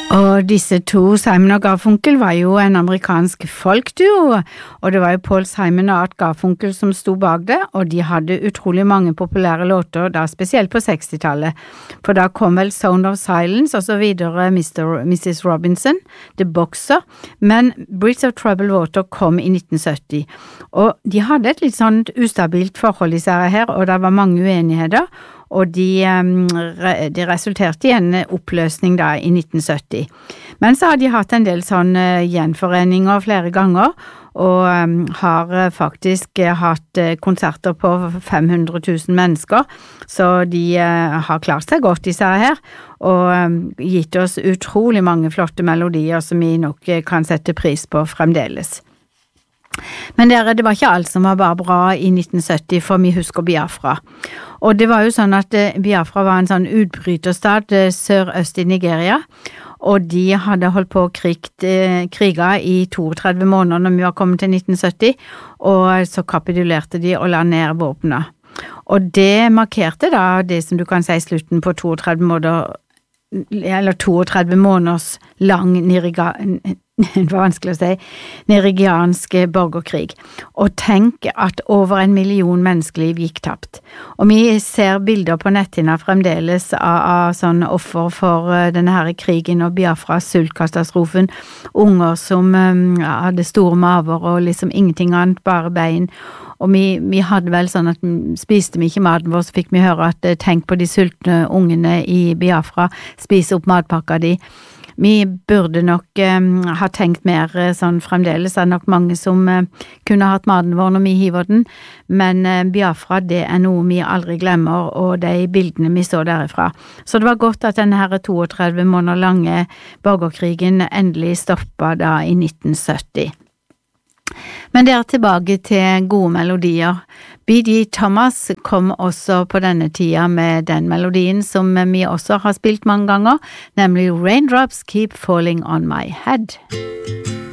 Og disse to, Simon og Garfunkel, var jo en amerikansk folkduo, og det var jo Paul Simon og Art Garfunkel som sto bak det, og de hadde utrolig mange populære låter, da spesielt på 60-tallet, for da kom vel Sound of Silence, og så videre Mrs. Robinson, The Boxer, men Bridge of Troubled Water kom i 1970, og de hadde et litt sånn ustabilt forhold i seg her, og det var mange uenigheter, og de resulterte i en oppløsning da i 1970. Men så har de hatt en del sånne gjenforeninger flere ganger, og har faktisk hatt konserter på 500 000 mennesker, så de har klart seg godt i seg her, og gitt oss utrolig mange flotte melodier som vi nok kan sette pris på fremdeles. Men det var ikke alt som var bare bra i 1970, for vi husker Biafra. Og det var jo sånn at Biafra var en sånn utbryterstad sør-øst i Nigeria, og de hadde holdt på å kriga i 32 måneder når vi var kommet til 1970, og så kapitulerte de og la ned våpnene. Og det markerte da det som du kan si slutten på 32 måneder, eller 32 måneders lang nigeriansk borgerkrig. Og tenk at over 1 million menneskeliv gikk tapt. Og vi ser bilder på netthinna fremdeles av sånne offer for denne her krigen og Biafra, sultkatastrofen, unger som hadde store maver og liksom ingenting annet, bare bein. Og vi hadde vel sånn at spiste vi ikke maten vår, så fikk vi høre at tenk på de sultne ungene i Biafra, spise opp matpakka di. Vi burde nok ha tenkt mer sånn fremdeles, det nok mange som kunne hatt maten vår når vi hiver den, men Biafra det noe vi aldri glemmer, og de bildene vi så derifra. Så det var godt at denne her 32 måneder lange borgerkrigen endelig stoppet da i 1970. Men det tilbake til gode melodier. B.D. Thomas kom også på denne tida med den melodien som vi også har spilt mange ganger, nemlig Raindrops Keep Falling on My Head.